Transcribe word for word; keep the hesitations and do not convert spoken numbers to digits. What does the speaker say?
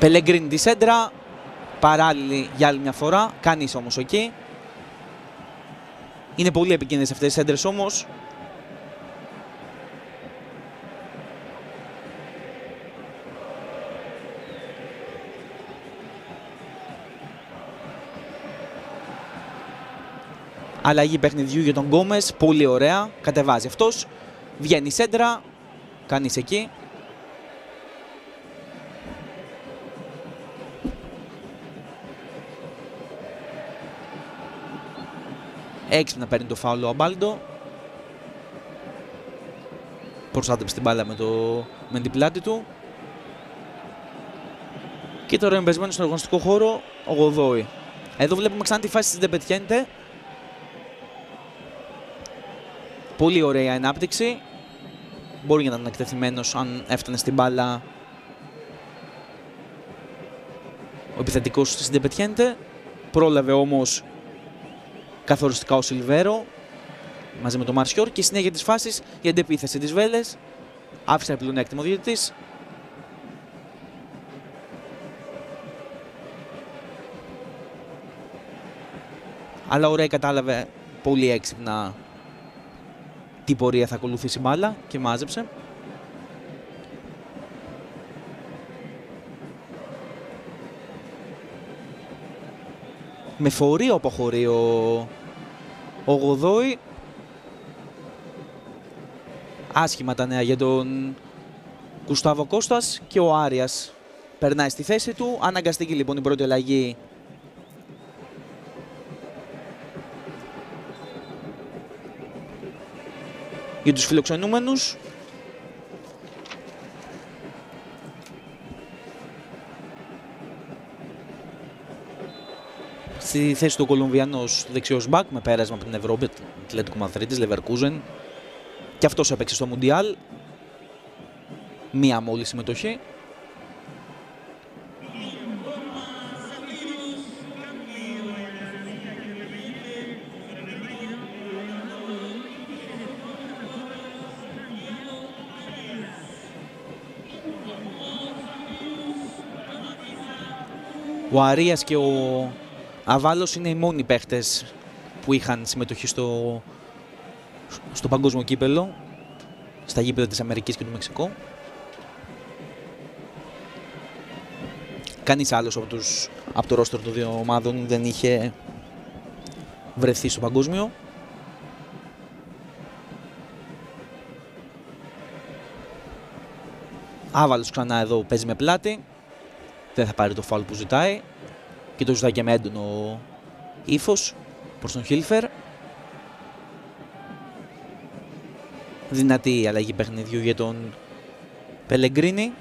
Πελεγκρίνη τη σέντρα, παράλληλη για άλλη μια φορά, κανείς όμως εκεί. Είναι πολύ επικίνδυνες αυτές οι σέντρες όμως. Αλλαγή παιχνιδιού για τον Γκόμες, πολύ ωραία, κατεβάζει αυτός, βγαίνει η σέντρα, κανείς εκεί. Έξυπνα παίρνει το φάουλο ο Αμπάλντο. Προστάτεψε την μπάλα με, το... με την πλάτη του. Και τώρα είναι πεσμένο στον αγωνιστικό χώρο ο Γοδόη. Εδώ βλέπουμε ξανά τη φάση της Ντεπετιέντε. Πολύ ωραία ανάπτυξη. Μπορεί να ήταν εκτεθειμένος αν έφτανε στην μπάλα ο επιθετικός της Ντεπετιέντε. Πρόλαβε όμως καθοριστικά ο Σιλβέρο μαζί με τον Μαρσιόρ και η συνέχεια της φάσης η αντεπίθεση της Βέλες. Άφησε πλεονέκτημα ο διαιτητής. Αλλά ωραία κατάλαβε πολύ έξυπνα τι πορεία θα ακολουθήσει η μπάλα και μάζεψε. Με φορείο αποχωρεί ο, ο Γοδόη. Άσχημα τα νέα για τον Γκουστάβο Κώστας και ο Άριας περνάει στη θέση του. Αναγκαστική λοιπόν η πρώτη αλλαγή για τους φιλοξενούμενους. Στη θέση του Κολομβιανός δεξιός μπακ με πέρασμα από την Ευρώπη, Ατλέτικο Μαδρίτης, Λεβερκούζεν. Και αυτός έπαιξε στο Μουντιάλ. Μία μόλις συμμετοχή. Ο Αρίας και ο Αβάλος είναι οι μόνοι παίχτες που είχαν συμμετοχή στο, στο παγκόσμιο κύπελλο, στα γήπεδα της Αμερικής και του Μεξικού. Κανείς άλλος από, τους, από το ρόστερ των δύο ομάδων δεν είχε βρεθεί στο παγκόσμιο. Άβαλος ξανά εδώ παίζει με πλάτη. Δεν θα πάρει το φάουλ που ζητάει. Και το ζητάει και με έντονο ύφος προς τον Χίλφερ. Δυνατή αλλαγή παιχνιδιού για τον Πελεγκρίνη.